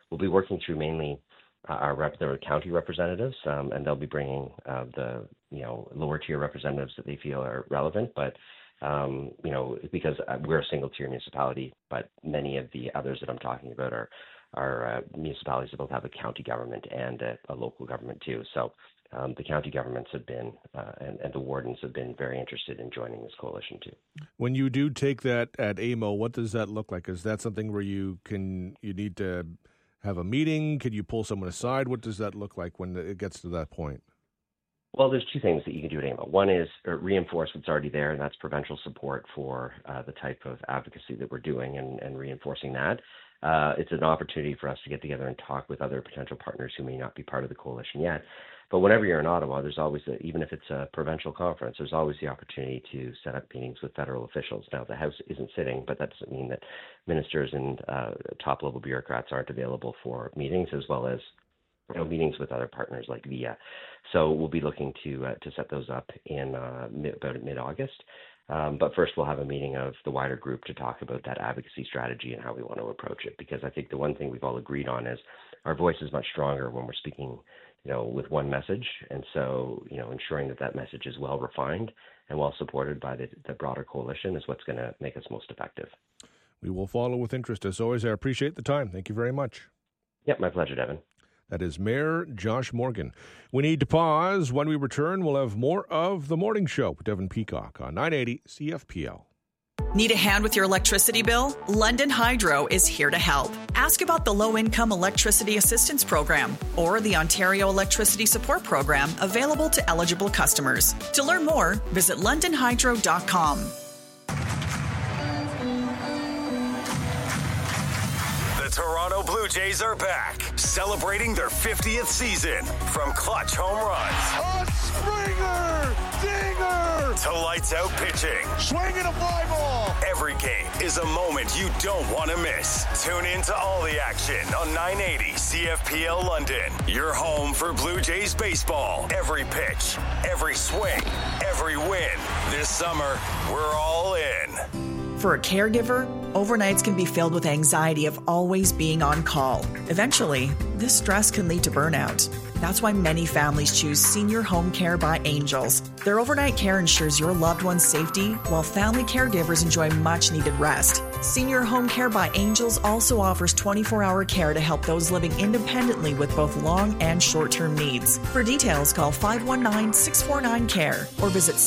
we'll be working through mainly the county representatives, and they'll be bringing the lower tier representatives that they feel are relevant. But because we're a single tier municipality, but many of the others that I'm talking about are municipalities that both have a county government and a local government too. So the county governments have been and the wardens have been very interested in joining this coalition too. When you do take that at AMO, what does that look like? Is that something where you need to have a meeting? Could you pull someone aside? What does that look like when it gets to that point? Well, there's two things that you can do at AMO. One is reinforce what's already there, and that's provincial support for the type of advocacy that we're doing and reinforcing that. It's an opportunity for us to get together and talk with other potential partners who may not be part of the coalition yet. But whenever you're in Ottawa, there's always, even if it's a provincial conference, there's always the opportunity to set up meetings with federal officials. Now, the House isn't sitting, but that doesn't mean that ministers and top-level bureaucrats aren't available for meetings, as well as meetings with other partners like VIA. So we'll be looking to set those up in about mid-August. But first, we'll have a meeting of the wider group to talk about that advocacy strategy and how we want to approach it. Because I think the one thing we've all agreed on is our voice is much stronger when we're speaking, with one message. And so, ensuring that message is well refined and well supported by the broader coalition is what's going to make us most effective. We will follow with interest. As always, I appreciate the time. Thank you very much. Yep, my pleasure, Devin. That is Mayor Josh Morgan. We need to pause. When we return, we'll have more of The Morning Show with Devin Peacock on 980 CFPL. Need a hand with your electricity bill? London Hydro is here to help. Ask about the Low-Income Electricity Assistance Program or the Ontario Electricity Support Program available to eligible customers. To learn more, visit londonhydro.com. The Toronto Blue Jays are back, celebrating their 50th season. From clutch home runs, a Springer, dinger, to lights out pitching, swinging a fly ball. Every game is a moment you don't want to miss. Tune in to all the action on 980 CFPL London. Your home for Blue Jays baseball. Every pitch, every swing, every win. This summer, we're all in. For a caregiver, overnights can be filled with anxiety of always being on call. Eventually, this stress can lead to burnout. That's why many families choose Senior Home Care by Angels. Their overnight care ensures your loved one's safety, while family caregivers enjoy much-needed rest. Senior Home Care by Angels also offers 24-hour care to help those living independently with both long and short-term needs. For details, call 519-649-CARE or visit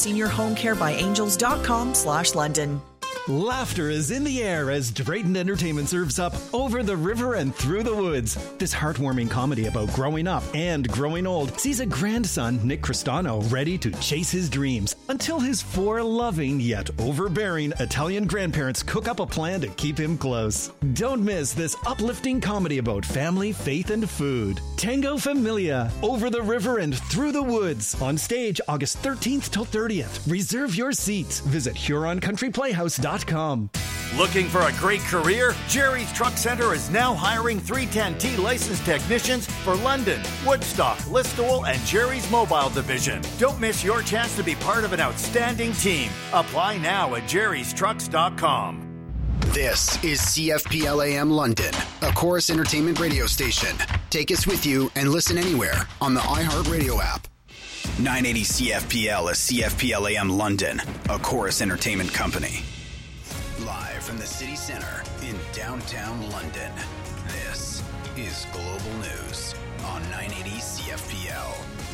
seniorhomecarebyangels.com/London. Laughter is in the air as Drayton Entertainment serves up Over the River and Through the Woods. This heartwarming comedy about growing up and growing old sees a grandson, Nick Cristano, ready to chase his dreams until his four loving yet overbearing Italian grandparents cook up a plan to keep him close. Don't miss this uplifting comedy about family, faith, and food. Tango Familia, Over the River and Through the Woods. On stage August 13th till 30th. Reserve your seats. Visit HuronCountryPlayhouse.com. Looking for a great career? Jerry's Truck Center is now hiring 310T licensed technicians for London, Woodstock, Listowel, and Jerry's Mobile Division. Don't miss your chance to be part of an outstanding team. Apply now at jerrystrucks.com. This is CFPL AM London, a Chorus Entertainment radio station. Take us with you and listen anywhere on the iHeartRadio app. 980 CFPL is CFPL AM London, a Chorus Entertainment company. Live from the city center in downtown London, this is Global News on 980 CFPL.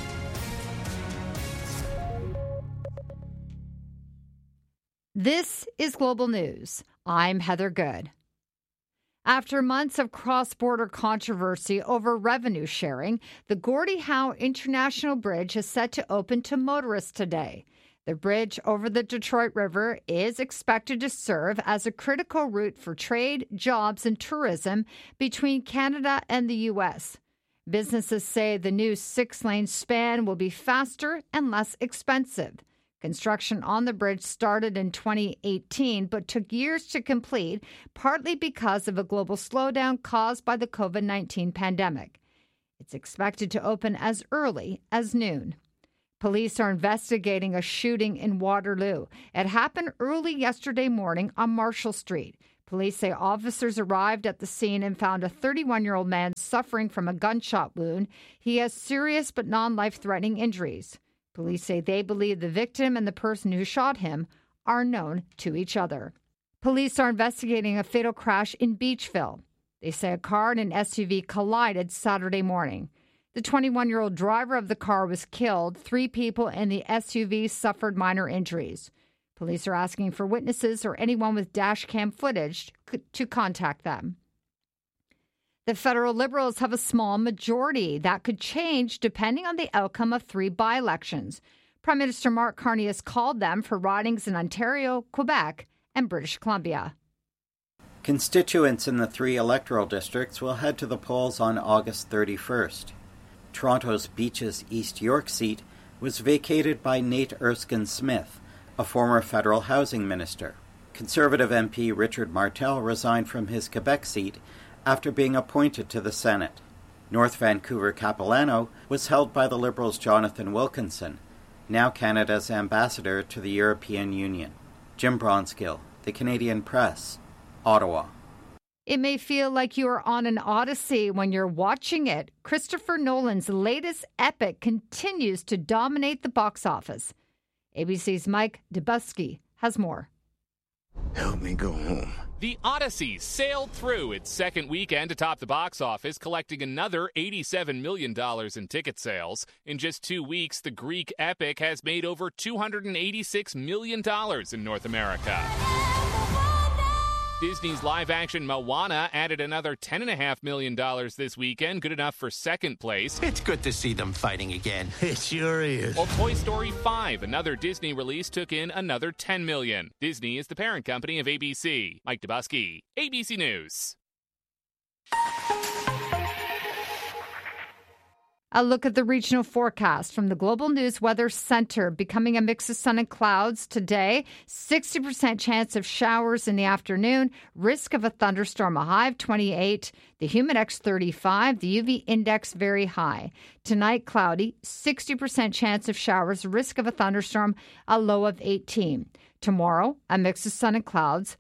This is Global News. I'm Heather Good. After months of cross-border controversy over revenue sharing, the Gordie Howe International Bridge is set to open to motorists today. The bridge over the Detroit River is expected to serve as a critical route for trade, jobs, and tourism between Canada and the U.S. Businesses say the new 6-lane span will be faster and less expensive. Construction on the bridge started in 2018 but took years to complete, partly because of a global slowdown caused by the COVID-19 pandemic. It's expected to open as early as noon. Police are investigating a shooting in Waterloo. It happened early yesterday morning on Marshall Street. Police say officers arrived at the scene and found a 31-year-old man suffering from a gunshot wound. He has serious but non-life-threatening injuries. Police say they believe the victim and the person who shot him are known to each other. Police are investigating a fatal crash in Beachville. They say a car and an SUV collided Saturday morning. The 21-year-old driver of the car was killed. 3 people in the SUV suffered minor injuries. Police are asking for witnesses or anyone with dash cam footage to contact them. The federal Liberals have a small majority. That could change depending on the outcome of 3 by-elections. Prime Minister Mark Carney has called them for ridings in Ontario, Quebec, and British Columbia. Constituents in the 3 electoral districts will head to the polls on August 31st. Toronto's Beaches East York seat was vacated by Nate Erskine-Smith, a former federal housing minister. Conservative MP Richard Martel resigned from his Quebec seat after being appointed to the Senate. North Vancouver Capilano was held by the Liberals' Jonathan Wilkinson, now Canada's ambassador to the European Union. Jim Bronskill, The Canadian Press, Ottawa. It may feel like you are on an odyssey when you're watching it. Christopher Nolan's latest epic continues to dominate the box office. ABC's Mike Dubusky has more. Help me go home. The Odyssey sailed through its second weekend atop the box office, collecting another $87 million in ticket sales. In just 2 weeks, the Greek epic has made over $286 million in North America. Disney's live-action Moana added another $10.5 million this weekend, good enough for second place. It's good to see them fighting again. It sure is. While Toy Story 5, another Disney release, took in another $10 million. Disney is the parent company of ABC. Mike Dubusky, ABC News. A look at the regional forecast from the Global News Weather Center. Becoming a mix of sun and clouds today. 60% chance of showers in the afternoon. Risk of a thunderstorm, a high of 28. The Humidex 35. The UV index very high. Tonight, cloudy. 60% chance of showers. Risk of a thunderstorm, a low of 18. Tomorrow, a mix of sun and clouds.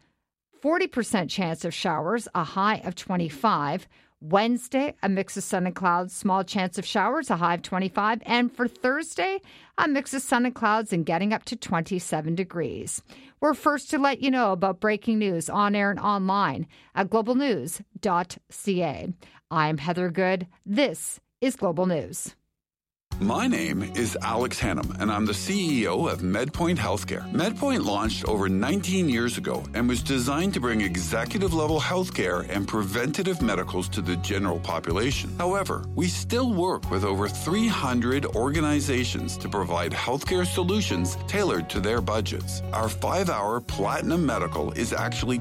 40% chance of showers, a high of 25. Wednesday, a mix of sun and clouds, small chance of showers, a high of 25. And for Thursday, a mix of sun and clouds and getting up to 27 degrees. We're first to let you know about breaking news on air and online at globalnews.ca. I'm Heather Good. This is Global News. My name is Alex Hannum, and I'm the CEO of MedPoint Healthcare. MedPoint launched over 19 years ago and was designed to bring executive-level healthcare and preventative medicals to the general population. However, we still work with over 300 organizations to provide healthcare solutions tailored to their budgets. Our 5-hour Platinum Medical is actually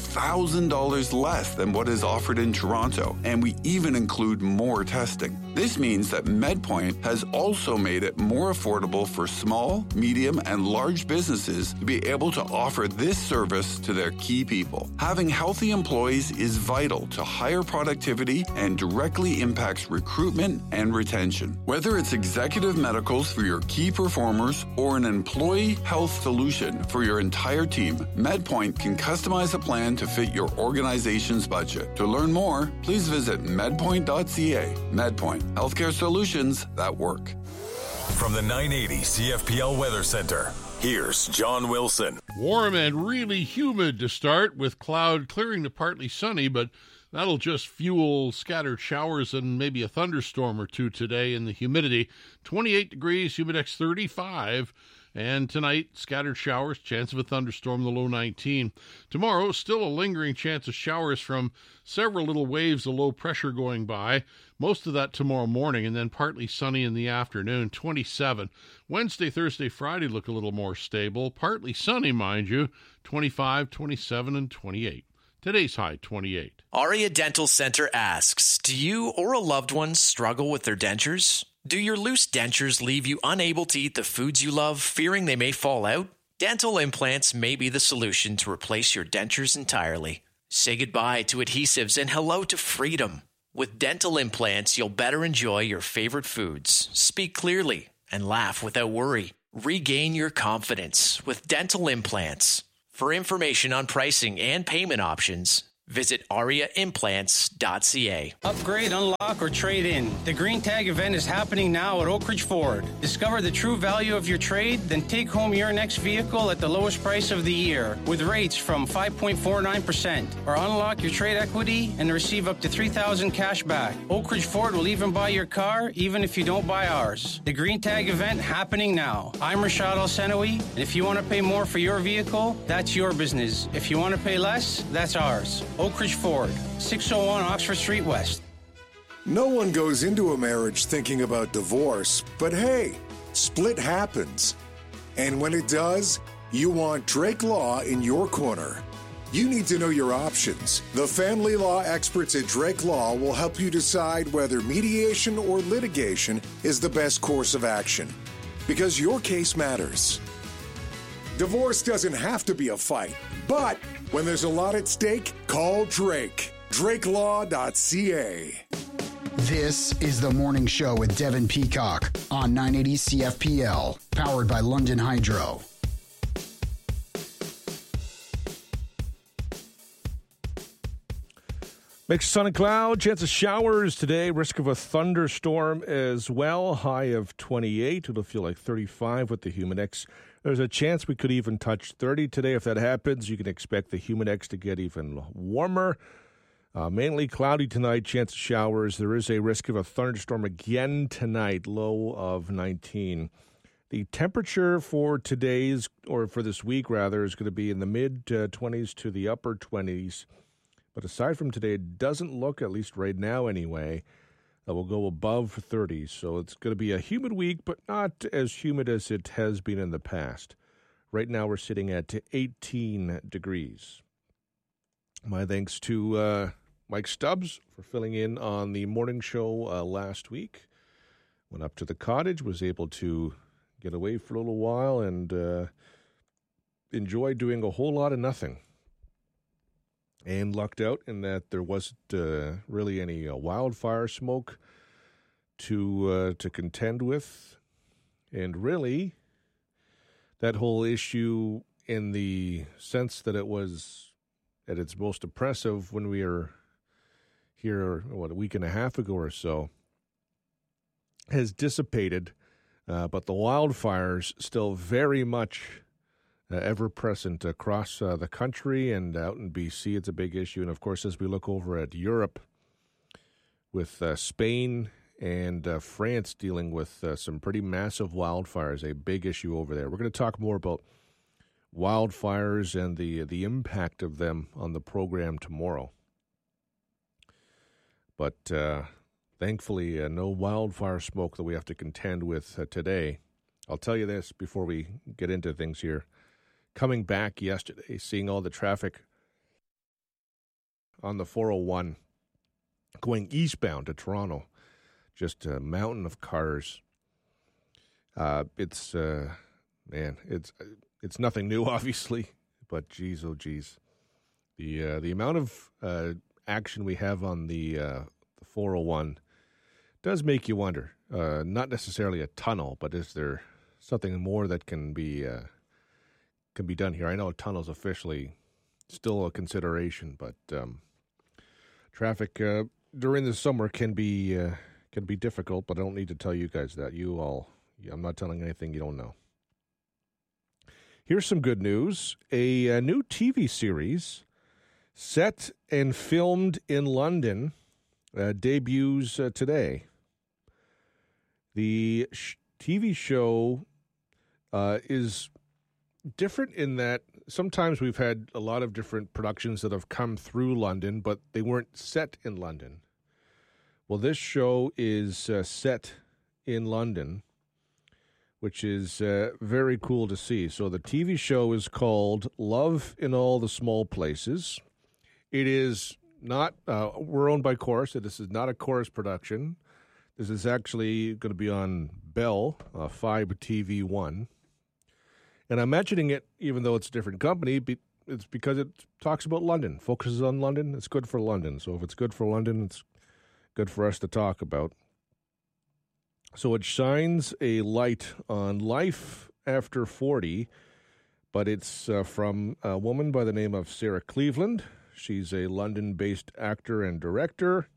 $2,000 less than what is offered in Toronto, and we even include more testing. This means that MedPoint has also made it more affordable for small, medium, and large businesses to be able to offer this service to their key people. Having healthy employees is vital to higher productivity and directly impacts recruitment and retention. Whether it's executive medicals for your key performers or an employee health solution for your entire team, MedPoint can customize a plan to fit your organization's budget. To learn more, please visit medpoint.ca. MedPoint, healthcare solutions that work. From the 980 CFPL Weather Center, here's John Wilson. Warm and really humid to start, with cloud clearing to partly sunny, but that'll just fuel scattered showers and maybe a thunderstorm or two today in the humidity. 28 degrees, Humidex 35. And tonight, scattered showers, chance of a thunderstorm, the low 19. Tomorrow, still a lingering chance of showers from several little waves of low pressure going by. Most of that tomorrow morning, and then partly sunny in the afternoon, 27. Wednesday, Thursday, Friday look a little more stable. Partly sunny, mind you, 25, 27, and 28. Today's high, 28. Aria Dental Center asks, do you or a loved one struggle with their dentures? Do your loose dentures leave you unable to eat the foods you love, fearing they may fall out? Dental implants may be the solution to replace your dentures entirely. Say goodbye to adhesives and hello to freedom. With dental implants, you'll better enjoy your favorite foods, speak clearly, and laugh without worry. Regain your confidence with dental implants. For information on pricing and payment options, visit ariaimplants.ca. Upgrade, unlock, or trade in. The Green Tag event is happening now at Oak Ridge Ford. Discover the true value of your trade, then take home your next vehicle at the lowest price of the year with rates from 5.49%. Or unlock your trade equity and receive up to $3,000 cash back. Oak Ridge Ford will even buy your car, even if you don't buy ours. The Green Tag event happening now. I'm Rashad Al-Senawi, and if you want to pay more for your vehicle, that's your business. If you want to pay less, that's ours. Oak Ridge Ford, 601 Oxford Street West. No one goes into a marriage thinking about divorce, but hey, split happens. And when it does, you want Drake Law in your corner. You need to know your options. The family law experts at Drake Law will help you decide whether mediation or litigation is the best course of action, because your case matters. Divorce doesn't have to be a fight, but when there's a lot at stake, call Drake. DrakeLaw.ca. This is The Morning Show with Devin Peacock on 980 CFPL, powered by London Hydro. Mixed sun and cloud, chance of showers today, risk of a thunderstorm as well, high of 28. It'll feel like 35 with the Humidex. There's a chance we could even touch 30 today. If that happens, you can expect the Humidex to get even warmer. Mainly cloudy tonight, chance of showers. There is a risk of a thunderstorm again tonight, low of 19. The temperature for today's, or for this week rather, is going to be in the mid-20s to the upper 20s. But aside from today, it doesn't look, at least right now anyway, that will go above 30. So it's going to be a humid week, but not as humid as it has been in the past. Right now we're sitting at 18 degrees. My thanks to Mike Stubbs for filling in on the morning show last week. Went up to the cottage, was able to get away for a little while and enjoy doing a whole lot of nothing. And lucked out in that there wasn't really any wildfire smoke to contend with. And really, that whole issue in the sense that it was at its most oppressive when we were here, a week and a half ago or so, has dissipated. But the wildfires still very much ever present across the country, and out in BC it's a big issue. And of course, as we look over at Europe with Spain and France dealing with some pretty massive wildfires, a big issue over there. We're going to talk more about wildfires and the impact of them on the program tomorrow. But thankfully, no wildfire smoke that we have to contend with today. I'll tell you this before we get into things here. Coming back yesterday, seeing all the traffic on the 401 going eastbound to Toronto, just a mountain of cars. It's nothing new, obviously, but geez, oh geez, the amount of action we have on the 401 does make you wonder. Not necessarily a tunnel, but is there something more that can be done here? I know a tunnel's officially still a consideration, but traffic during the summer can be difficult. But I don't need to tell you guys that. I'm not telling anything you don't know. Here's some good news. A new TV series set and filmed in London debuts today. The TV show is different in that sometimes we've had a lot of different productions that have come through London, but they weren't set in London. Well, this show is set in London, which is very cool to see. So the TV show is called Love in All the Small Places. It is not, we're owned by Corus, so this is not a Corus production. This is actually going to be on Bell, 5 TV1. And I'm mentioning it, even though it's a different company, it's because it talks about London, focuses on London. It's good for London. So if it's good for London, it's good for us to talk about. So it shines a light on life after 40 but it's from a woman by the name of Sarah Cleveland. She's a London-based actor and director.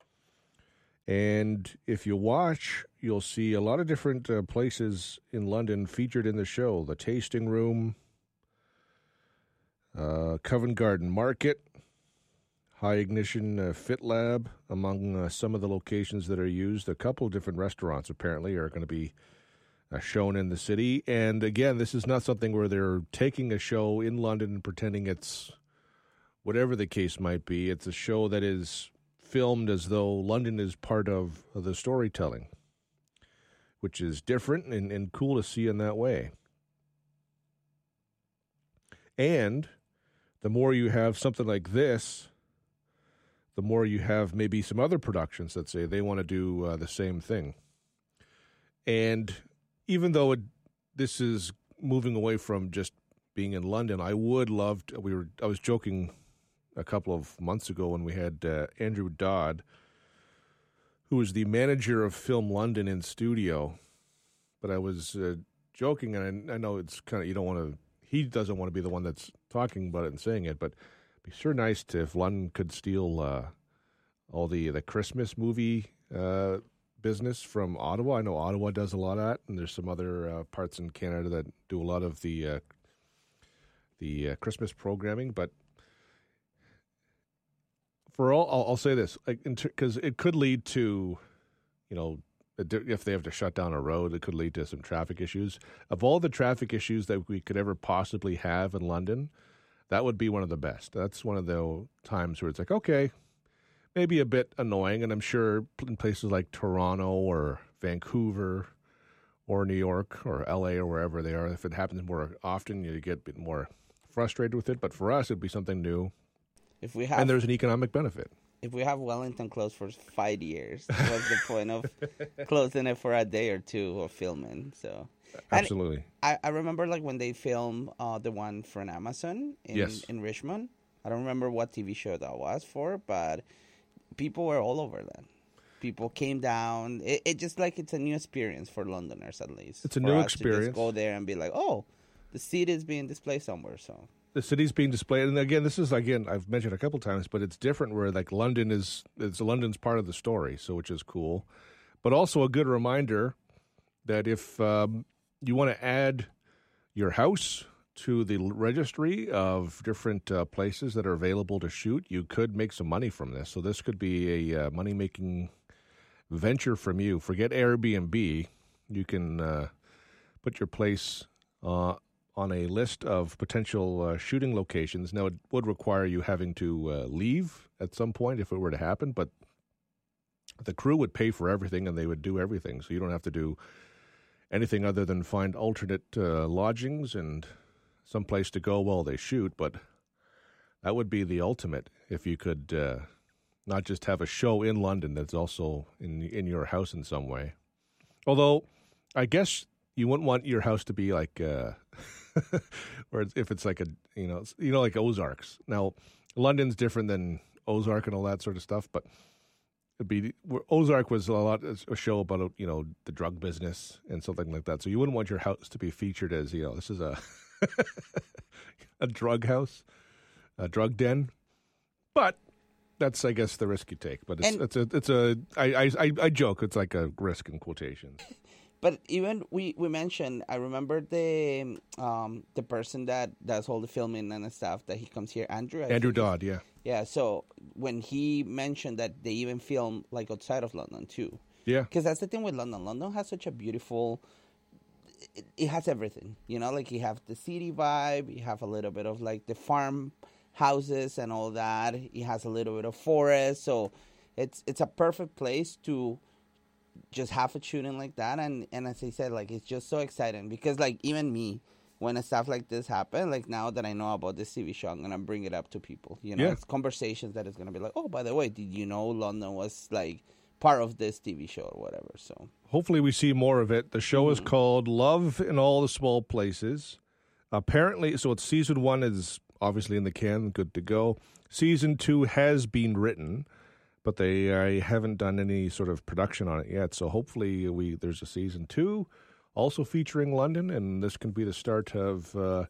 And if you watch, you'll see a lot of different places in London featured in the show. The Tasting Room, Covent Garden Market, High Ignition Fit Lab, among some of the locations that are used. A couple of different restaurants, apparently, are going to be shown in the city. And again, this is not something where they're taking a show in London and pretending it's whatever the case might be. It's a show that is filmed as though London is part of the storytelling, which is different and cool to see in that way. And the more you have something like this, the more you have maybe some other productions that say they want to do the same thing. And even though this is moving away from just being in London, I would love to, I was joking a couple of months ago when we had Andrew Dodd, who is the manager of Film London in studio. But I was joking, and I know it's kind of, he doesn't want to be the one that's talking about it and saying it, but it'd be sure nice if London could steal all the Christmas movie business from Ottawa. I know Ottawa does a lot of that, and there's some other parts in Canada that do a lot of the Christmas programming, but for all, I'll say this, because it could lead to, if they have to shut down a road, it could lead to some traffic issues. Of all the traffic issues that we could ever possibly have in London, that would be one of the best. That's one of the times where it's like, okay, maybe a bit annoying, and I'm sure in places like Toronto or Vancouver or New York or LA or wherever they are, if it happens more often, you get a bit more frustrated with it. But for us, it'd be something new. And there's an economic benefit. If we have Wellington closed for 5 years, what's the point of closing it for a day or two of filming? So absolutely. I remember when they filmed the one from Amazon in Richmond. I don't remember what TV show that was for, but people were all over that. People came down. It just it's a new experience for Londoners, at least. It's a new experience. To just go there and be like, oh, the seat is being displayed somewhere. So the city's being displayed, and again, this is I've mentioned a couple times, but it's different. Where London's part of the story, so which is cool, but also a good reminder that if you want to add your house to the registry of different places that are available to shoot, you could make some money from this. So this could be a money-making venture from you. Forget Airbnb. You can put your place on a list of potential shooting locations. Now, it would require you having to leave at some point if it were to happen, but the crew would pay for everything and they would do everything. So you don't have to do anything other than find alternate lodgings and some place to go while they shoot. But that would be the ultimate if you could not just have a show in London that's also in your house in some way. Although, I guess you wouldn't want your house to be or if it's like like Ozarks. Now, London's different than Ozark and all that sort of stuff, but Ozark was a show about the drug business and something like that. So you wouldn't want your house to be featured as this is a a drug house, a drug den. But that's, I guess, the risk you take. But I joke. It's like a risk in quotations. But even we mentioned, I remember the person that does all the filming and stuff, that he comes here, Andrew Dodd, yeah. Yeah, so when he mentioned that they even film outside of London too. Yeah. Because that's the thing with London. London has such a beautiful, it has everything, you have the city vibe, you have a little bit of the farm houses and all that. It has a little bit of forest, so it's a perfect place to just have a shooting like that. And as I said, it's just so exciting because even me, when stuff like this happen, now that I know about this TV show, I'm gonna bring it up to people. It's conversations that is gonna be oh, by the way, did you know London was part of this TV show or whatever? So hopefully we see more of it. The show is called Love in All the Small Places. Apparently, so it's season 1 is obviously in the can, good to go. Season 2 has been written, but I haven't done any sort of production on it yet. So hopefully there's a season 2 also featuring London, and this can be the start of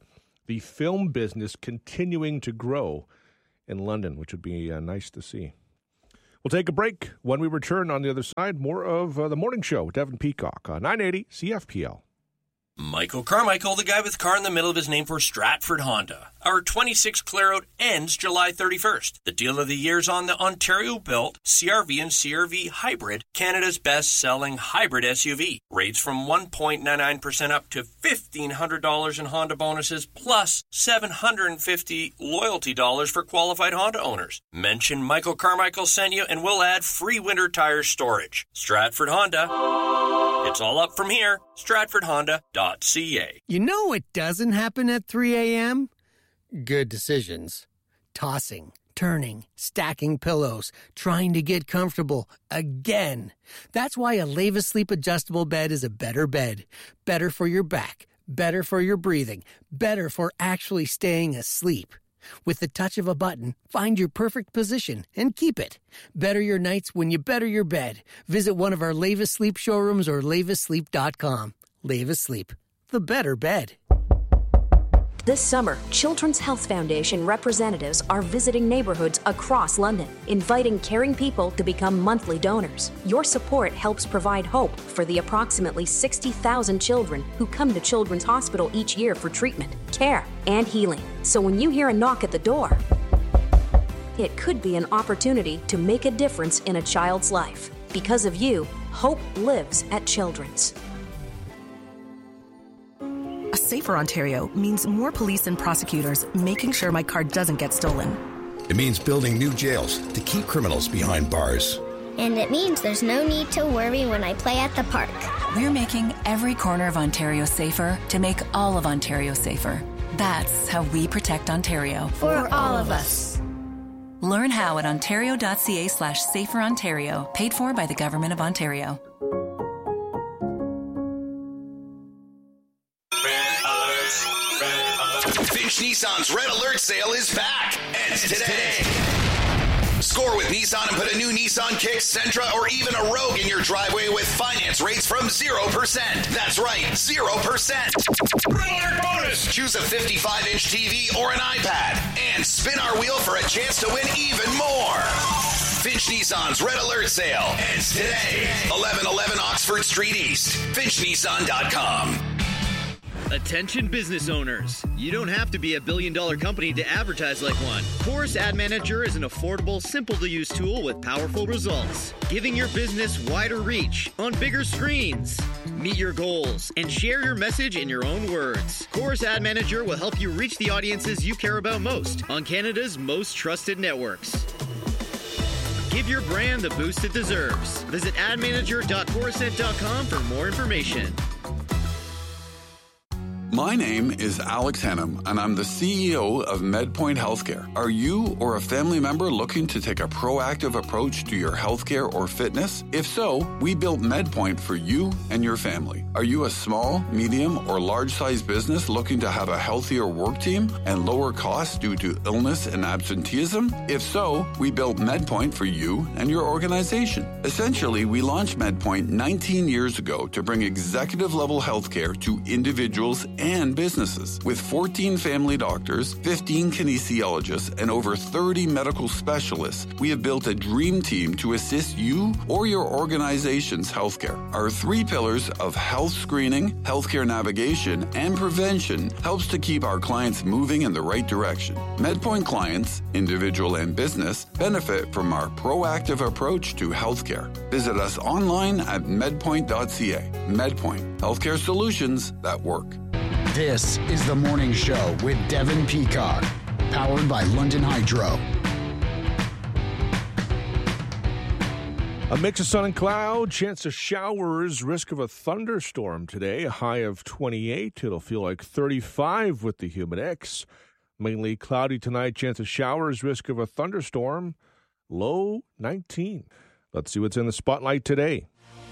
the film business continuing to grow in London, which would be nice to see. We'll take a break. When we return on the other side, more of the morning show with Devin Peacock on 980 CFPL. Michael Carmichael, the guy with car in the middle of his name for Stratford Honda. Our 26 clear out ends July 31st. The deal of the year's on the Ontario-built CR-V and CR-V Hybrid, Canada's best-selling hybrid SUV. Rates from 1.99% up to $1,500 in Honda bonuses, plus $750 loyalty dollars for qualified Honda owners. Mention Michael Carmichael sent you, and we'll add free winter tire storage. Stratford Honda. It's all up from here. StratfordHonda.ca. You know what doesn't happen at 3 a.m.? Good decisions. Tossing, turning, stacking pillows, trying to get comfortable again. That's why a Leva Sleep adjustable bed is a better bed. Better for your back, better for your breathing, better for actually staying asleep. With the touch of a button, find your perfect position and keep it. Better your nights when you better your bed. Visit one of our Leva Sleep showrooms or levasleep.com. Leva Sleep, the better bed. This summer, Children's Health Foundation representatives are visiting neighborhoods across London, inviting caring people to become monthly donors. Your support helps provide hope for the approximately 60,000 children who come to Children's Hospital each year for treatment, care, and healing. So when you hear a knock at the door, it could be an opportunity to make a difference in a child's life. Because of you, hope lives at Children's. A safer Ontario means more police and prosecutors making sure my car doesn't get stolen. It means building new jails to keep criminals behind bars. And it means there's no need to worry when I play at the park. We're making every corner of Ontario safer to make all of Ontario safer. That's how we protect Ontario. For all of us. Learn how at ontario.ca/saferontario, paid for by the Government of Ontario. Finch Nissan's Red Alert sale is back. Ends today. Score with Nissan and put a new Nissan Kicks, Sentra, or even a Rogue in your driveway with finance rates from 0%. That's right, 0%. Red Alert bonus! Choose a 55-inch TV or an iPad and spin our wheel for a chance to win even more. Finch Nissan's Red Alert sale ends today. 1111 Oxford Street East. FinchNissan.com. Attention business owners. You don't have to be a billion-dollar company to advertise like one. Chorus Ad Manager is an affordable, simple-to-use tool with powerful results, giving your business wider reach on bigger screens. Meet your goals and share your message in your own words. Chorus Ad Manager will help you reach the audiences you care about most on Canada's most trusted networks. Give your brand the boost it deserves. Visit admanager.chorusnet.com for more information. My name is Alex Hannum, and I'm the CEO of MedPoint Healthcare. Are you or a family member looking to take a proactive approach to your healthcare or fitness? If so, we built MedPoint for you and your family. Are you a small, medium, or large-sized business looking to have a healthier work team and lower costs due to illness and absenteeism? If so, we built MedPoint for you and your organization. Essentially, we launched MedPoint 19 years ago to bring executive-level healthcare to individuals and businesses. With 14 family doctors, 15 kinesiologists, and over 30 medical specialists, we have built a dream team to assist you or your organization's healthcare. Our 3 pillars of health screening, healthcare navigation, and prevention helps to keep our clients moving in the right direction. MedPoint clients, individual and business, benefit from our proactive approach to healthcare. Visit us online at medpoint.ca. MedPoint, healthcare solutions that work. This is The Morning Show with Devin Peacock, powered by London Hydro. A mix of sun and cloud, chance of showers, risk of a thunderstorm today, a high of 28. It'll feel like 35 with the Humidex. Mainly cloudy tonight, chance of showers, risk of a thunderstorm, low 19. Let's see what's in the spotlight today.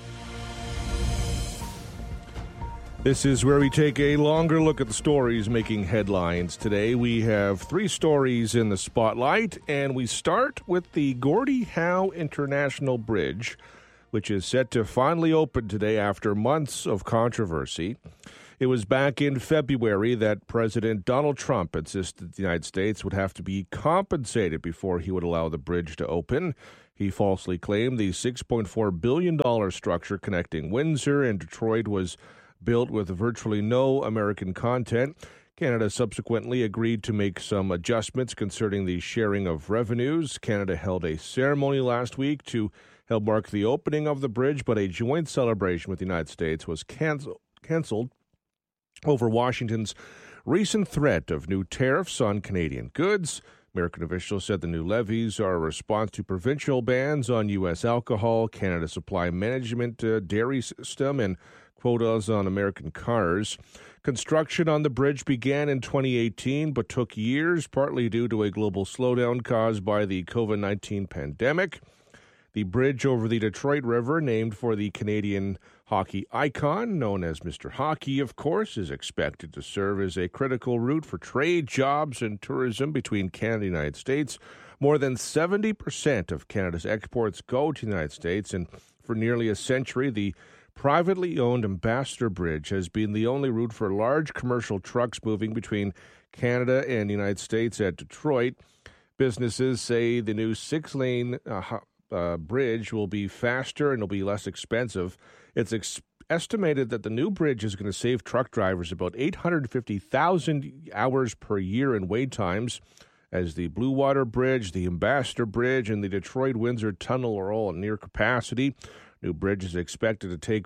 This is where we take a longer look at the stories making headlines today. We have 3 stories in the spotlight, and we start with the Gordie Howe International Bridge, which is set to finally open today after months of controversy. It was back in February that President Donald Trump insisted the United States would have to be compensated before he would allow the bridge to open. He falsely claimed the $6.4 billion structure connecting Windsor and Detroit was built with virtually no American content. Canada subsequently agreed to make some adjustments concerning the sharing of revenues. Canada held a ceremony last week to help mark the opening of the bridge, but a joint celebration with the United States was canceled over Washington's recent threat of new tariffs on Canadian goods. American officials said the new levies are a response to provincial bans on U.S. alcohol, Canada Supply Management dairy system, and quotas on American cars. Construction on the bridge began in 2018 but took years, partly due to a global slowdown caused by the COVID-19 pandemic. The bridge over the Detroit River, named for the Canadian hockey icon, known as Mr. Hockey, of course, is expected to serve as a critical route for trade, jobs, and tourism between Canada and the United States. More than 70% of Canada's exports go to the United States, and for nearly a century, the privately owned Ambassador Bridge has been the only route for large commercial trucks moving between Canada and the United States at Detroit. Businesses say the new 6-lane bridge will be faster and will be less expensive. It's estimated that the new bridge is going to save truck drivers about 850,000 hours per year in wait times, as the Blue Water Bridge, the Ambassador Bridge, and the Detroit-Windsor Tunnel are all at near capacity. New bridge is expected to take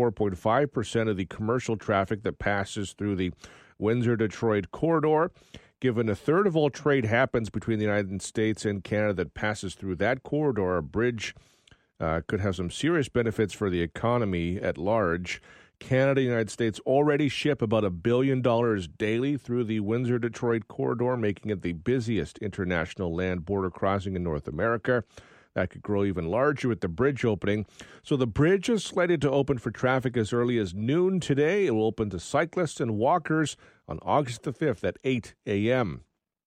44.5% of the commercial traffic that passes through the Windsor-Detroit corridor. Given a third of all trade happens between the United States and Canada that passes through that corridor, a bridge could have some serious benefits for the economy at large. Canada and the United States already ship about $1 billion daily through the Windsor-Detroit corridor, making it the busiest international land border crossing in North America. That could grow even larger with the bridge opening. So the bridge is slated to open for traffic as early as noon today. It will open to cyclists and walkers on August the 5th at 8 a.m.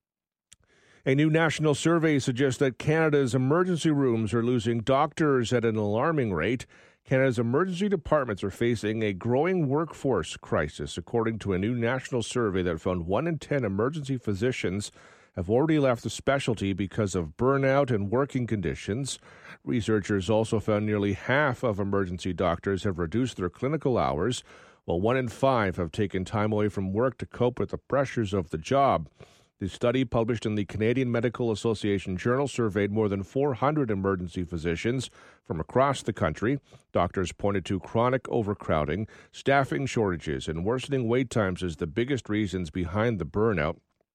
A new national survey suggests that Canada's emergency rooms are losing doctors at an alarming rate. Canada's emergency departments are facing a growing workforce crisis, according to a new national survey that found 1 in 10 emergency physicians have already left the specialty because of burnout and working conditions. Researchers also found nearly half of emergency doctors have reduced their clinical hours, while 1 in 5 have taken time away from work to cope with the pressures of the job. The study, published in the Canadian Medical Association Journal, surveyed more than 400 emergency physicians from across the country. Doctors pointed to chronic overcrowding, staffing shortages, and worsening wait times as the biggest reasons behind the burnout.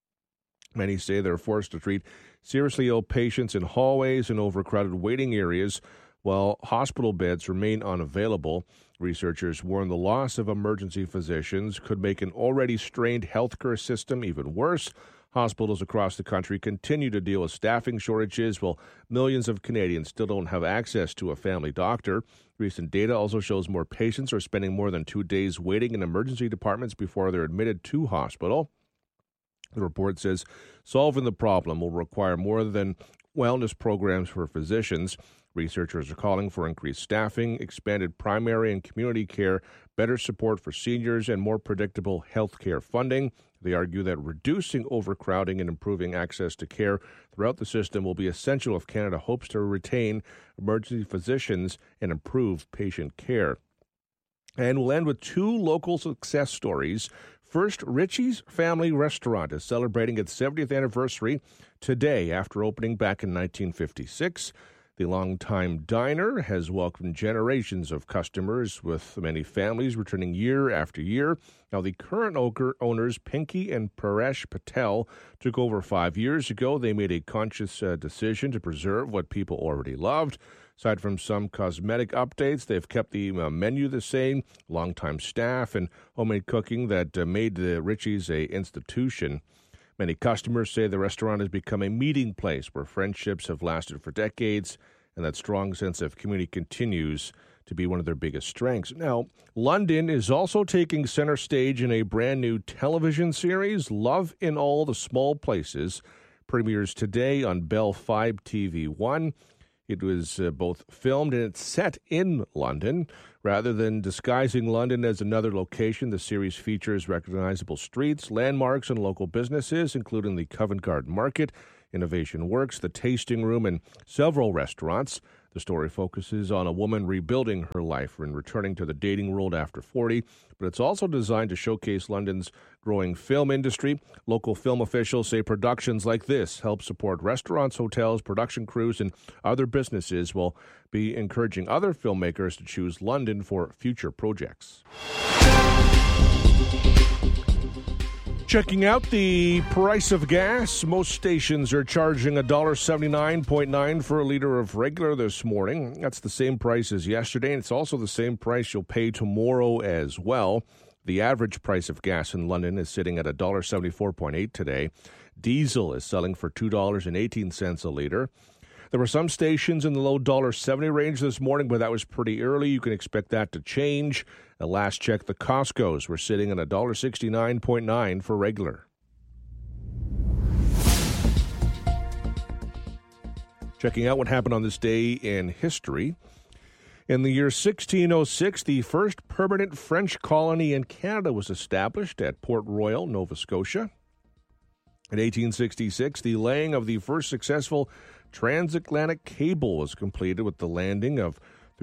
Many say they're forced to treat seriously ill patients in hallways and overcrowded waiting areas, while hospital beds remain unavailable. Researchers warn the loss of emergency physicians could make an already strained healthcare system even worse. Hospitals across the country continue to deal with staffing shortages, while millions of Canadians still don't have access to a family doctor. Recent data also shows more patients are spending more than 2 days waiting in emergency departments before they're admitted to hospital. The report says solving the problem will require more than wellness programs for physicians. Researchers are calling for increased staffing, expanded primary and community care, better support for seniors, and more predictable health care funding. They argue that reducing overcrowding and improving access to care throughout the system will be essential if Canada hopes to retain emergency physicians and improve patient care. And we'll end with 2 local success stories. First, Richie's Family Restaurant is celebrating its 70th anniversary today after opening back in 1956. The longtime diner has welcomed generations of customers, with many families returning year after year. Now, the current owners, Pinky and Paresh Patel, took over 5 years ago. They made a conscious decision to preserve what people already loved. Aside from some cosmetic updates, they've kept the menu the same, longtime staff, and homemade cooking that made the Richie's a institution. Many customers say the restaurant has become a meeting place where friendships have lasted for decades, and that strong sense of community continues to be one of their biggest strengths. Now, London is also taking center stage in a brand new television series, Love in All the Small Places, premieres today on Bell 5 TV1. It was both filmed and it's set in London. Rather than disguising London as another location, the series features recognizable streets, landmarks, and local businesses, including the Covent Garden Market, Innovation Works, the Tasting Room, and several restaurants. The story focuses on a woman rebuilding her life and returning to the dating world after 40, but it's also designed to showcase London's growing film industry. Local film officials say productions like this help support restaurants, hotels, production crews, and other businesses, will be encouraging other filmmakers to choose London for future projects. Checking out the price of gas. Most stations are charging $1.79.9 for a liter of regular this morning. That's the same price as yesterday, and it's also the same price you'll pay tomorrow as well. The average price of gas in London is sitting at $1.74.8 today. Diesel is selling for $2.18 a liter. There were some stations in the low $1.70 range this morning, but that was pretty early. You can expect that to change. At last check, the Costco's were sitting at $1.69.9 for regular. Checking out what happened on this day in history. In the year 1606, the first permanent French colony in Canada was established at Port Royal, Nova Scotia. In 1866, the laying of the first successful transatlantic cable was completed with the landing of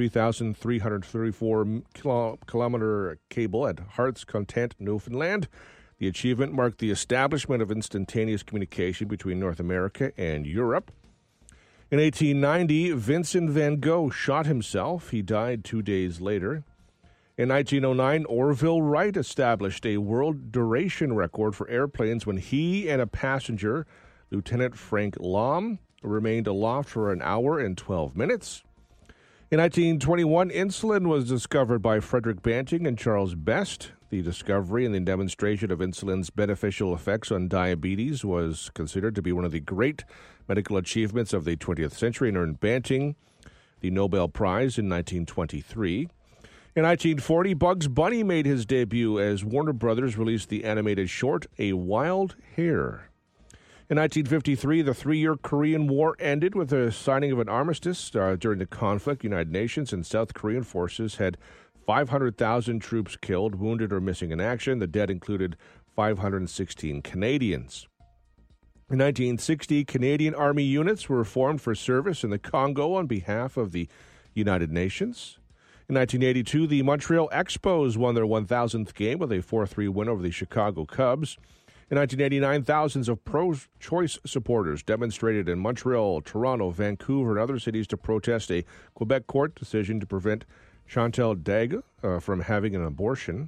3,334-kilometer cable at Heart's Content, Newfoundland. The achievement marked the establishment of instantaneous communication between North America and Europe. In 1890, Vincent van Gogh shot himself. He died 2 days later. In 1909, Orville Wright established a world duration record for airplanes when he and a passenger, Lieutenant Frank Lahm, remained aloft for an hour and 12 minutes. In 1921, insulin was discovered by Frederick Banting and Charles Best. The discovery and the demonstration of insulin's beneficial effects on diabetes was considered to be one of the great medical achievements of the 20th century and earned Banting the Nobel Prize in 1923. In 1940, Bugs Bunny made his debut as Warner Brothers released the animated short A Wild Hare. In 1953, the 3-year Korean War ended with the signing of an armistice. During the conflict, United Nations and South Korean forces had 500,000 troops killed, wounded, or missing in action. The dead included 516 Canadians. In 1960, Canadian Army units were formed for service in the Congo on behalf of the United Nations. In 1982, the Montreal Expos won their 1,000th game with a 4-3 win over the Chicago Cubs. In 1989, thousands of pro-choice supporters demonstrated in Montreal, Toronto, Vancouver, and other cities to protest a Quebec court decision to prevent Chantal Dague from having an abortion.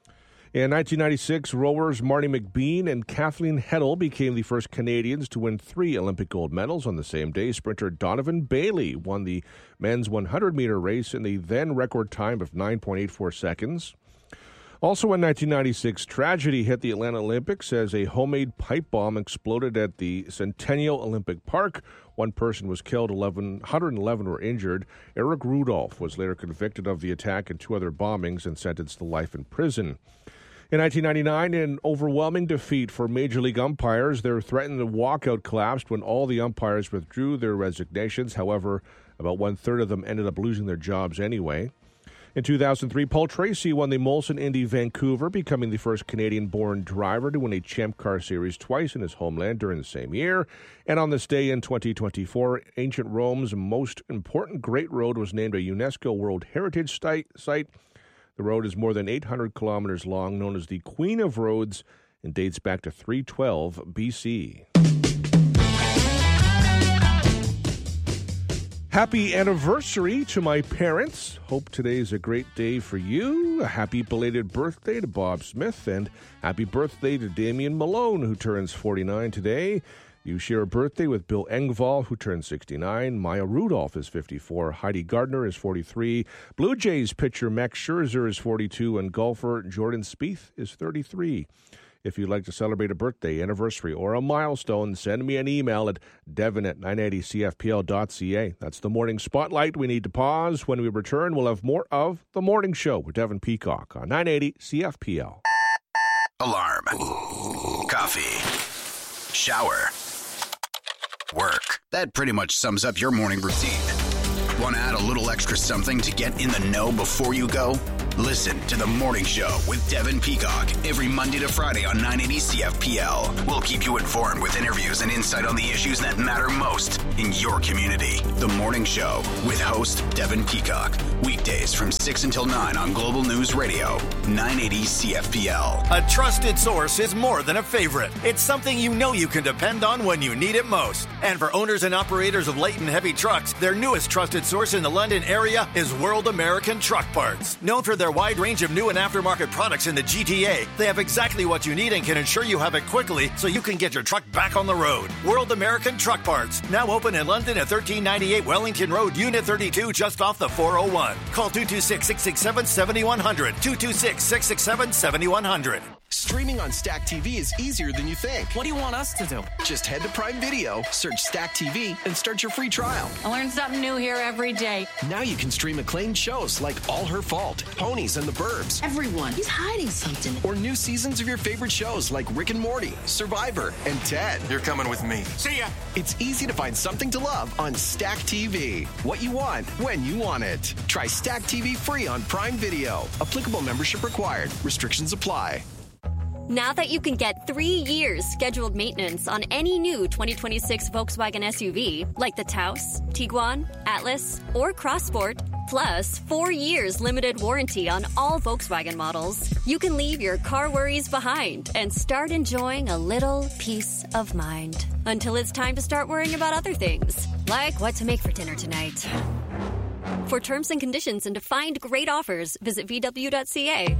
In 1996, rowers Marty McBean and Kathleen Heddle became the first Canadians to win 3 Olympic gold medals on the same day. Sprinter Donovan Bailey won the men's 100-meter race in the then record time of 9.84 seconds. Also in 1996, tragedy hit the Atlanta Olympics as a homemade pipe bomb exploded at the Centennial Olympic Park. 1 person was killed, 111 were injured. Eric Rudolph was later convicted of the attack and 2 other bombings and sentenced to life in prison. In 1999, an overwhelming defeat for Major League umpires. Their threatened walkout collapsed when all the umpires withdrew their resignations. However, about 1/3 of them ended up losing their jobs anyway. In 2003, Paul Tracy won the Molson Indy Vancouver, becoming the first Canadian-born driver to win a Champ Car Series twice in his homeland during the same year. And on this day in 2024, ancient Rome's most important Great Road was named a UNESCO World Heritage Site. The road is more than 800 kilometers long, known as the Queen of Roads, and dates back to 312 BC. Happy anniversary to my parents. Hope today's a great day for you. A happy belated birthday to Bob Smith, and happy birthday to Damian Malone, who turns 49 today. You share a birthday with Bill Engvall, who turns 69. Maya Rudolph is 54. Heidi Gardner is 43. Blue Jays pitcher Max Scherzer is 42. And golfer Jordan Spieth is 33. If you'd like to celebrate a birthday, anniversary, or a milestone, send me an email at devin@980cfpl.ca. That's the Morning Spotlight. We need to pause. When we return, we'll have more of The Morning Show with Devin Peacock on 980 CFPL. Alarm. Coffee. Shower. Work. That pretty much sums up your morning routine. Want to add a little extra something to get in the know before you go? Listen to The Morning Show with Devin Peacock every Monday to Friday on 980 CFPL. We'll keep you informed with interviews and insight on the issues that matter most in your community. The Morning Show with host Devin Peacock. Weekdays from 6 until 9 on Global News Radio, 980 CFPL. A trusted source is more than a favorite. It's something you know you can depend on when you need it most. And for owners and operators of light and heavy trucks, their newest trusted source in the London area is World American Truck Parts. Known for their wide range of new and aftermarket products in the GTA, they have exactly what you need and can ensure you have it quickly so you can get your truck back on the road. World American Truck Parts, now open in London at 1398 Wellington Road, Unit 32, just off the 401. Call 226-667-7100, 226-667-7100. Streaming on Stack TV is easier than you think. What do you want us to do? Just head to Prime Video, search Stack TV, and start your free trial. I learn something new here every day. Now you can stream acclaimed shows like All Her Fault, Ponies and the Burbs. Everyone, he's hiding something. Or new seasons of your favorite shows like Rick and Morty, Survivor, and Ted. You're coming with me. See ya! It's easy to find something to love on Stack TV. What you want, when you want it. Try Stack TV free on Prime Video. Applicable membership required. Restrictions apply. Now that you can get 3 years scheduled maintenance on any new 2026 Volkswagen SUV, like the Taos, Tiguan, Atlas, or Crossport, plus 4 years limited warranty on all Volkswagen models, you can leave your car worries behind and start enjoying a little peace of mind. Until it's time to start worrying about other things, like what to make for dinner tonight. For terms and conditions and to find great offers, visit VW.ca.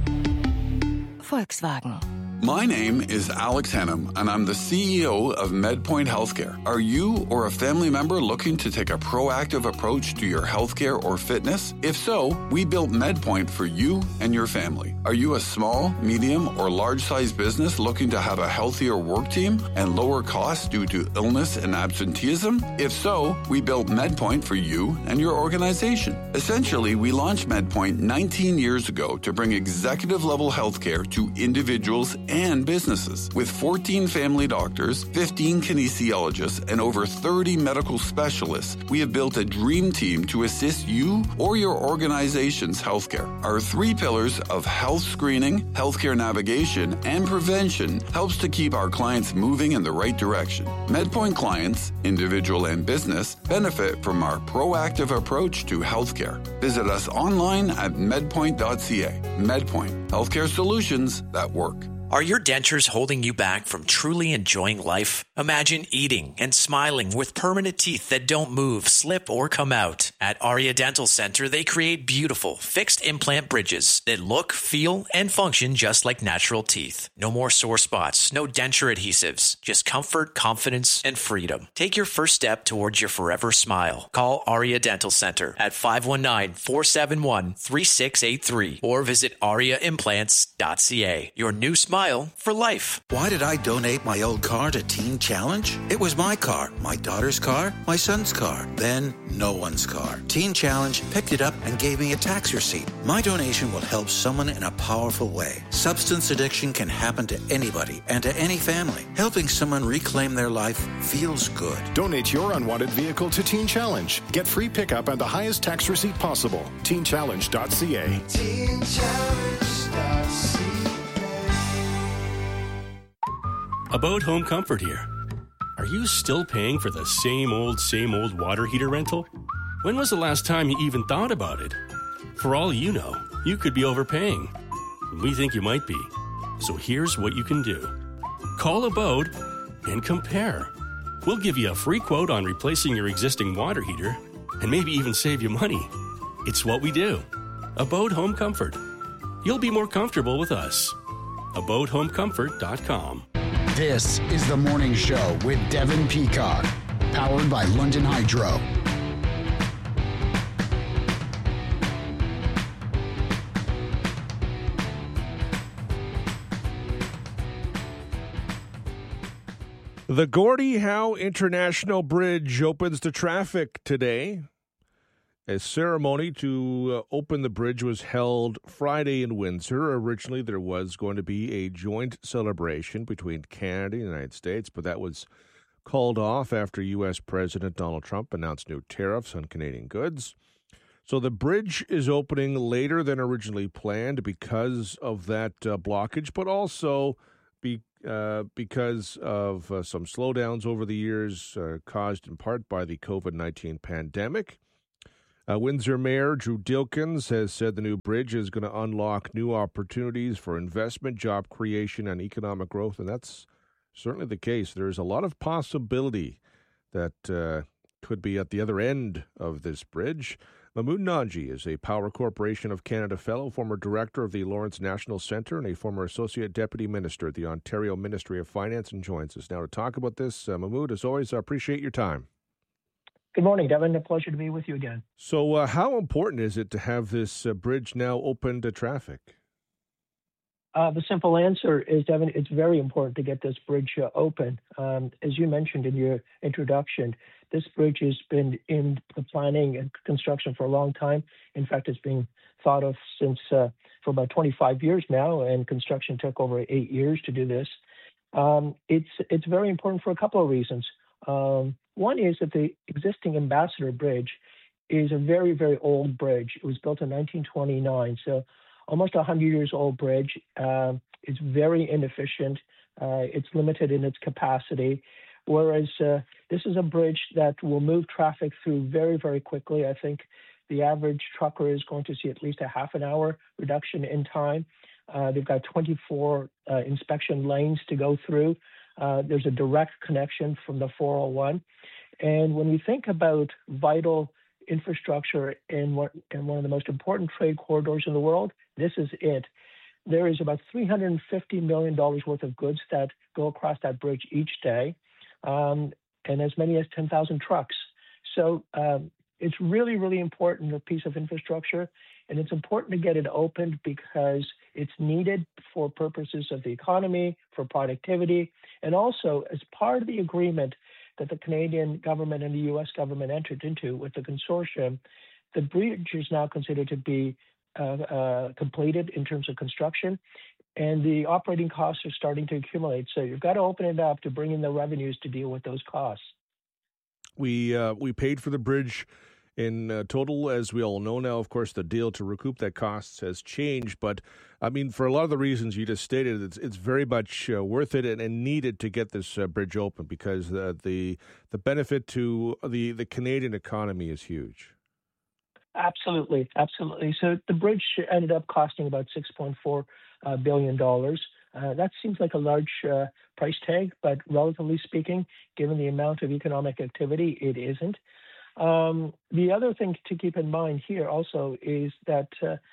Volkswagen. My name is Alex Hennum, and I'm the CEO of MedPoint Healthcare. Are you or a family member looking to take a proactive approach to your healthcare or fitness? If so, we built MedPoint for you and your family. Are you a small, medium, or large-sized business looking to have a healthier work team and lower costs due to illness and absenteeism? If so, we built MedPoint for you and your organization. Essentially, we launched MedPoint 19 years ago to bring executive-level healthcare to individuals and businesses. With 14 family doctors, 15 kinesiologists, and over 30 medical specialists, we have built a dream team to assist you or your organization's healthcare. Our 3 pillars of health screening, healthcare navigation, and prevention helps to keep our clients moving in the right direction. MedPoint clients, individual and business, benefit from our proactive approach to healthcare. Visit us online at medpoint.ca. MedPoint, healthcare solutions that work. Are your dentures holding you back from truly enjoying life? Imagine eating and smiling with permanent teeth that don't move, slip, or come out. At Aria Dental Center, they create beautiful, fixed implant bridges that look, feel, and function just like natural teeth. No more sore spots, no denture adhesives, just comfort, confidence, and freedom. Take your first step towards your forever smile. Call Aria Dental Center at 519-471-3683 or visit ariaimplants.ca. Your new smile for life. Why did I donate my old car to Teen Challenge? It was my car, my daughter's car, my son's car, then no one's car. Teen Challenge picked it up and gave me a tax receipt. My donation will help someone in a powerful way. Substance addiction can happen to anybody and to any family. Helping someone reclaim their life feels good. Donate your unwanted vehicle to Teen Challenge. Get free pickup and the highest tax receipt possible. TeenChallenge.ca. TeenChallenge.ca. About Home Comfort here. Are you still paying for the same old water heater rental? When was the last time you even thought about it? For all you know, you could be overpaying. We think you might be. So here's what you can do. Call Abode and compare. We'll give you a free quote on replacing your existing water heater and maybe even save you money. It's what we do. Abode Home Comfort. You'll be more comfortable with us. AbodeHomeComfort.com. This is The Morning Show with Devin Peacock, powered by London Hydro. The Gordie Howe International Bridge opens to traffic today. A ceremony to open the bridge was held Friday in Windsor. Originally, there was going to be a joint celebration between Canada and the United States, but that was called off after U.S. President Donald Trump announced new tariffs on Canadian goods. So the bridge is opening later than originally planned because of that blockage, but also because of some slowdowns over the years caused in part by the COVID-19 pandemic. Windsor Mayor Drew Dilkens has said the new bridge is going to unlock new opportunities for investment, job creation, and economic growth, and that's certainly the case. There is a lot of possibility that could be at the other end of this bridge. Mahmood Nanji is a Power Corporation of Canada Fellow, former Director of the Lawrence National Centre, and a former Associate Deputy Minister at the Ontario Ministry of Finance, and joins us now to talk about this. Mahmood, as always, I appreciate your time. Good morning, Devin. A pleasure to be with you again. So how important is it to have this bridge now open to traffic? The simple answer is, Devin, it's very important to get this bridge open. As you mentioned in your introduction, this bridge has been in the planning and construction for a long time. In fact, it's being thought of since for about 25 years now, and construction took over 8 years to do this. It's very important for a couple of reasons. One is that the existing Ambassador Bridge is a very, very old bridge. It was built in 1929, so almost 100 years old bridge. It's very inefficient. It's limited in its capacity, whereas this is a bridge that will move traffic through very, very quickly. I think the average trucker is going to see at least a half an hour reduction in time. They've got 24 inspection lanes to go through. There's a direct connection from the 401. And when we think about vital infrastructure in one of the most important trade corridors in the world, this is it. There is about $350 million worth of goods that go across that bridge each day, and as many as 10,000 trucks. So it's really, really important, a piece of infrastructure, and it's important to get it opened because it's needed for purposes of the economy, for productivity, and also as part of the agreement that the Canadian government and the U.S. government entered into with the consortium. The bridge is now considered to be completed in terms of construction, and the operating costs are starting to accumulate. So you've got to open it up to bring in the revenues to deal with those costs. We paid for the bridge in total, as we all know now. Of course, the deal to recoup that costs has changed, but I mean, for a lot of the reasons you just stated, it's very much worth it and needed to get this bridge open because the benefit to the Canadian economy is huge. Absolutely, absolutely. So the bridge ended up costing about $6.4 billion. That seems like a large price tag, but relatively speaking, given the amount of economic activity, it isn't. The other thing to keep in mind here also is that,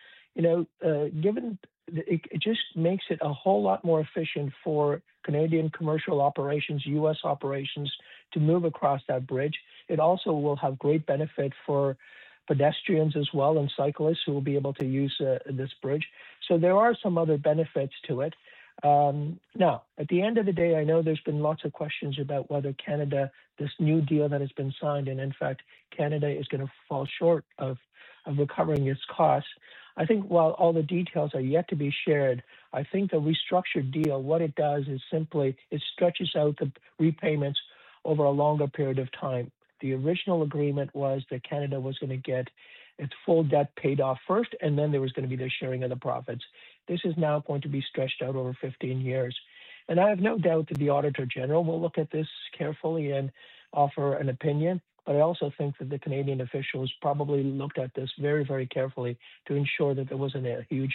given it just makes it a whole lot more efficient for Canadian commercial operations, U.S. operations to move across that bridge. It also will have great benefit for pedestrians as well and cyclists who will be able to use this bridge. So there are some other benefits to it. Now, at the end of the day, I know there's been lots of questions about whether Canada, this new deal that has been signed, and in fact, Canada is going to fall short of recovering its costs. I think while all the details are yet to be shared, I think the restructured deal, what it does is simply it stretches out the repayments over a longer period of time. The original agreement was that Canada was going to get its full debt paid off first, and then there was going to be the sharing of the profits. This is now going to be stretched out over 15 years. And I have no doubt that the Auditor General will look at this carefully and offer an opinion. But I also think that the Canadian officials probably looked at this very, very carefully to ensure that there wasn't a huge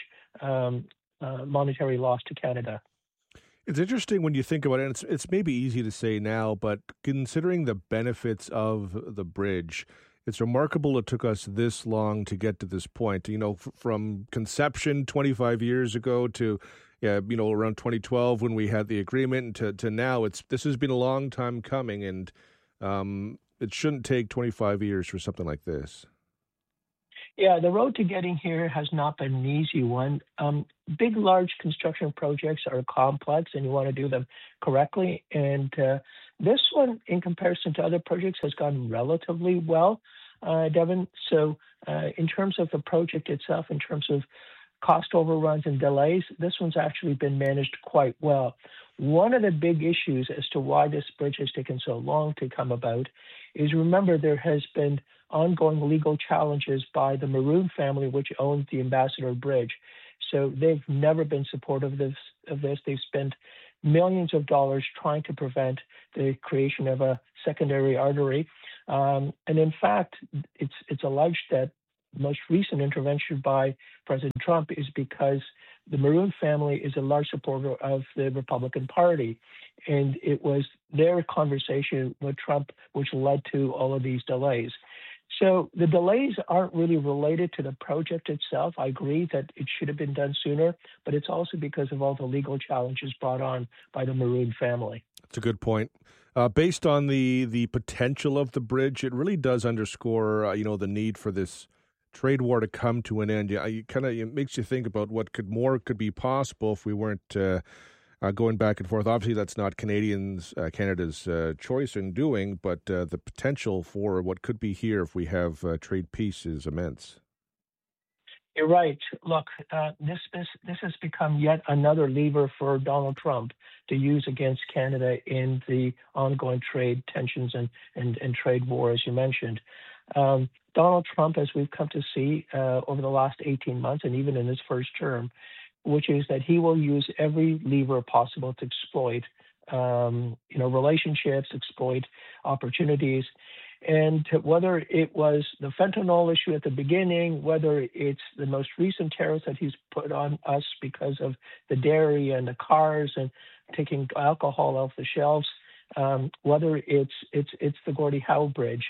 monetary loss to Canada. It's interesting when you think about it, and it's maybe easy to say now, but considering the benefits of the bridge, it's remarkable it took us this long to get to this point. You know, from conception 25 years ago to, around 2012 when we had the agreement to now, this has been a long time coming, and it shouldn't take 25 years for something like this. Yeah, the road to getting here has not been an easy one. Big, large construction projects are complex, and you want to do them correctly. And this one, in comparison to other projects, has gone relatively well, Devin. So in terms of the project itself, in terms of cost overruns and delays, this one's actually been managed quite well. One of the big issues as to why this bridge has taken so long to come about is remember there has been ongoing legal challenges by the Maroon family, which owns the Ambassador Bridge. So they've never been supportive of this. They've spent millions of dollars trying to prevent the creation of a secondary artery. And in fact, it's alleged that most recent intervention by President Trump is because the Maroon family is a large supporter of the Republican Party. And it was their conversation with Trump which led to all of these delays. So the delays aren't really related to the project itself. I agree that it should have been done sooner, but it's also because of all the legal challenges brought on by the Maroon family. That's a good point. Based on the potential of the bridge, it really does underscore, the need for this trade war to come to an end. It makes you think about what could be possible if we weren't going back and forth. Obviously, that's not Canada's choice in doing, but the potential for what could be here if we have trade peace is immense. You're right. Look, this has become yet another lever for Donald Trump to use against Canada in the ongoing trade tensions and trade war, as you mentioned. Donald Trump, as we've come to see over the last 18 months and even in his first term, which is that he will use every lever possible to exploit, relationships, exploit opportunities. And whether it was the fentanyl issue at the beginning, whether it's the most recent tariffs that he's put on us because of the dairy and the cars and taking alcohol off the shelves, whether it's the Gordie Howe Bridge,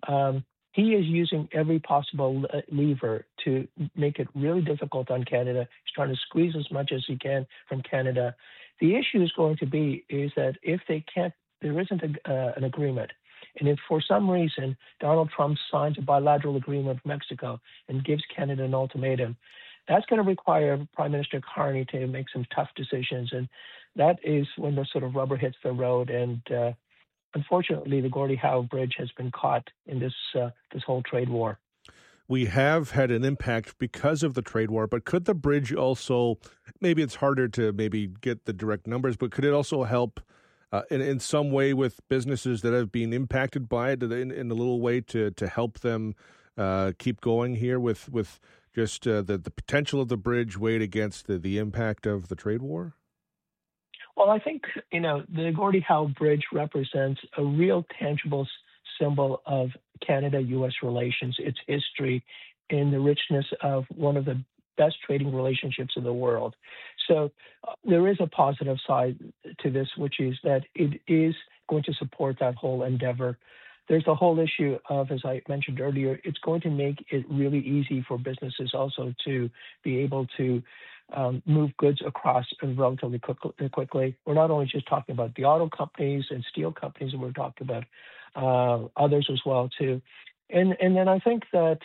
he is using every possible lever to make it really difficult on Canada. He's trying to squeeze as much as he can from Canada. The issue is going to be is that if they can't, there isn't an agreement. And if for some reason Donald Trump signs a bilateral agreement with Mexico and gives Canada an ultimatum, that's going to require Prime Minister Carney to make some tough decisions. And that is when the sort of rubber hits the road. And unfortunately, the Gordie Howe Bridge has been caught in this whole trade war. We have had an impact because of the trade war, but could the bridge also, maybe it's harder to get the direct numbers, but could it also help in some way with businesses that have been impacted by it in a little way to help them keep going here with just the potential of the bridge weighed against the impact of the trade war? Well, I think, the Gordie Howe Bridge represents a real tangible symbol of Canada-U.S. relations, its history, and the richness of one of the best trading relationships in the world. So there is a positive side to this, which is that it is going to support that whole endeavor. There's the whole issue of, as I mentioned earlier, it's going to make it really easy for businesses also to be able to move goods across relatively quickly. We're not only just talking about the auto companies and steel companies, we're talking about others as well too. And then I think that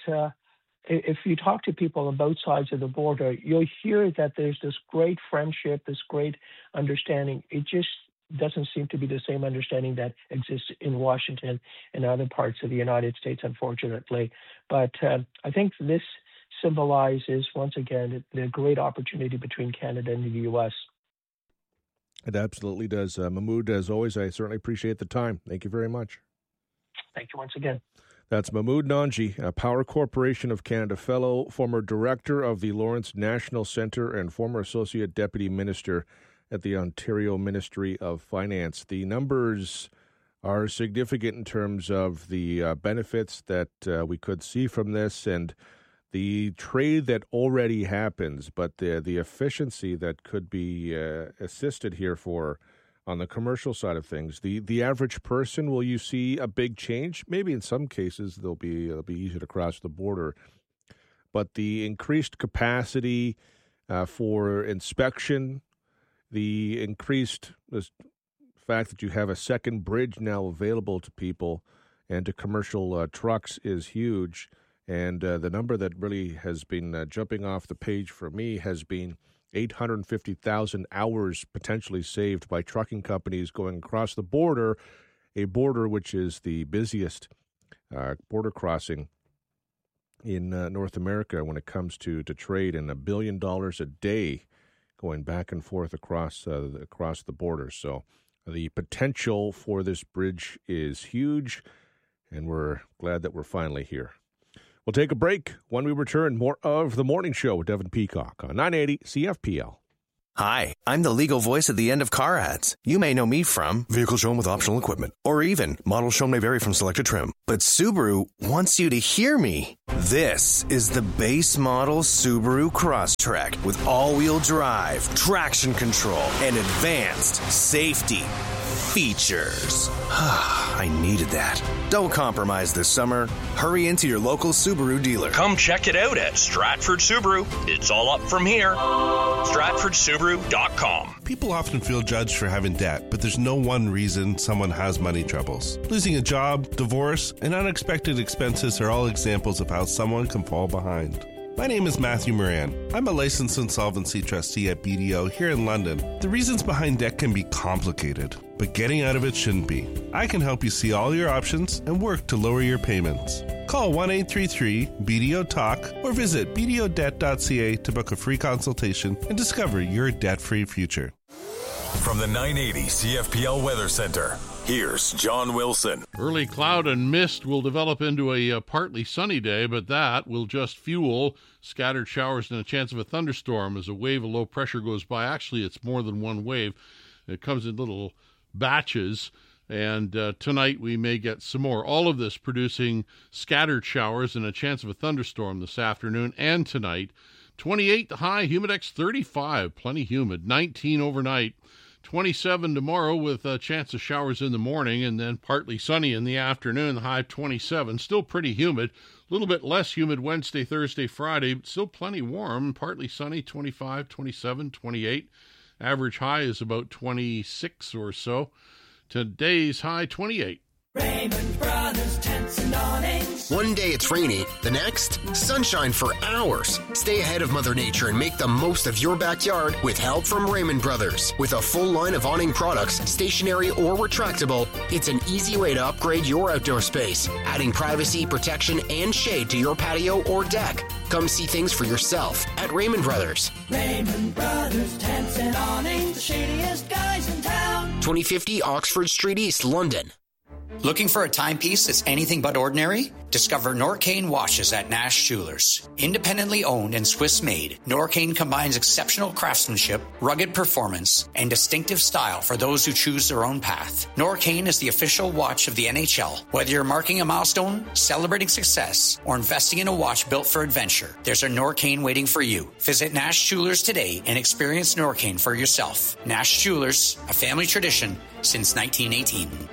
if you talk to people on both sides of the border, you'll hear that there's this great friendship, this great understanding. It just doesn't seem to be the same understanding that exists in Washington and other parts of the United States, unfortunately. But I think this symbolizes, once again, the great opportunity between Canada and the U.S. It absolutely does. Mahmoud, as always, I certainly appreciate the time. Thank you very much. Thank you once again. That's Mahmoud Nanji, a Power Corporation of Canada Fellow, former Director of the Lawrence National Centre and former Associate Deputy Minister at the Ontario Ministry of Finance. The numbers are significant in terms of the benefits that we could see from this and the trade that already happens, but the efficiency that could be assisted here for on the commercial side of things. The average person, will you see a big change? Maybe in some cases it'll be easier to cross the border, but the increased capacity for inspection, the increased fact that you have a second bridge now available to people and to commercial trucks is huge. And the number that really has been jumping off the page for me has been 850,000 hours potentially saved by trucking companies going across the border, a border which is the busiest border crossing in North America when it comes to trade, and $1 billion a day going back and forth across the border. So the potential for this bridge is huge. and we're glad that we're finally here. We'll take a break. When we return, more of The Morning Show with Devin Peacock on 980 CFPL. Hi, I'm the legal voice at the end of car ads. You may know me from vehicle shown with optional equipment, or even models shown may vary from selected trim. But Subaru wants you to hear me. This is the base model Subaru Crosstrek with all-wheel drive, traction control, and advanced safety features. I needed that. Don't compromise this summer. Hurry into your local Subaru dealer. Come check it out at Stratford Subaru. It's all up from here. StratfordSubaru.com. People often feel judged for having debt, but there's no one reason someone has money troubles. Losing a job, divorce, and unexpected expenses are all examples of how someone can fall behind. My name is Matthew Moran. I'm a licensed insolvency trustee at BDO here in London. The reasons behind debt can be complicated, but getting out of it shouldn't be. I can help you see all your options and work to lower your payments. Call 1-833-BDO-TALK or visit bdodebt.ca to book a free consultation and discover your debt-free future. From the 980 CFPL Weather Center, here's John Wilson. Early cloud and mist will develop into a partly sunny day, but that will just fuel scattered showers and a chance of a thunderstorm as a wave of low pressure goes by. Actually, it's more than one wave. It comes in little batches, and tonight we may get some more. All of this producing scattered showers and a chance of a thunderstorm this afternoon and tonight. 28 the high, Humidex 35, plenty humid, 19 overnight. 27 tomorrow with a chance of showers in the morning and then partly sunny in the afternoon. The high 27, still pretty humid. A little bit less humid Wednesday, Thursday, Friday, but still plenty warm. Partly sunny, 25, 27, 28. Average high is about 26 or so. Today's high 28. Raymond Brothers Tents and Awnings. One day it's rainy, the next, sunshine for hours. Stay ahead of Mother Nature and make the most of your backyard with help from Raymond Brothers. With a full line of awning products, stationary or retractable, it's an easy way to upgrade your outdoor space, adding privacy, protection, and shade to your patio or deck. Come see things for yourself at Raymond Brothers. Raymond Brothers Tents and Awnings, the shadiest guys in town. 2050 Oxford Street East, London. Looking for a timepiece that's anything but ordinary? Discover Norcane watches at Nash Jewelers. Independently owned and Swiss-made, Norcane combines exceptional craftsmanship, rugged performance, and distinctive style for those who choose their own path. Norcane is the official watch of the NHL. Whether you're marking a milestone, celebrating success, or investing in a watch built for adventure, there's a Norcane waiting for you. Visit Nash Jewelers today and experience Norcane for yourself. Nash Jewelers, a family tradition since 1918.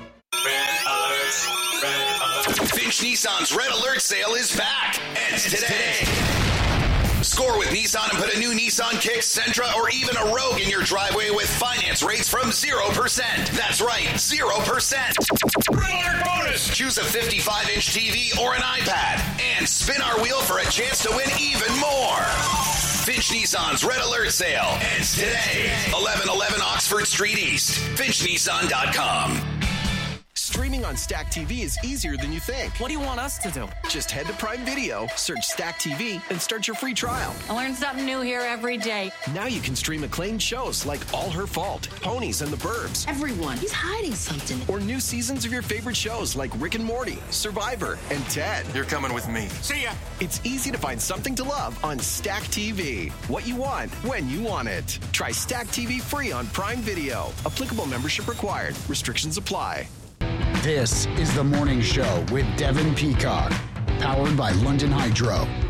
Finch Nissan's Red Alert sale is back. Ends today. Score with Nissan and put a new Nissan Kicks, Sentra, or even a Rogue in your driveway with finance rates from 0%. That's right, 0%. Red Alert bonus. Choose a 55-inch TV or an iPad and spin our wheel for a chance to win even more. Finch Nissan's Red Alert sale ends today. 1111 Oxford Street East. FinchNissan.com. Streaming on Stack TV is easier than you think. What do you want us to do? Just head to Prime Video, search Stack TV, and start your free trial. I learn something new here every day. Now you can stream acclaimed shows like All Her Fault, Ponies and the Burbs. Everyone, he's hiding something. Or new seasons of your favorite shows like Rick and Morty, Survivor, and Ted. You're coming with me. See ya! It's easy to find something to love on Stack TV. What you want, when you want it. Try Stack TV free on Prime Video. Applicable membership required. Restrictions apply. This is The Morning Show with Devin Peacock, powered by London Hydro.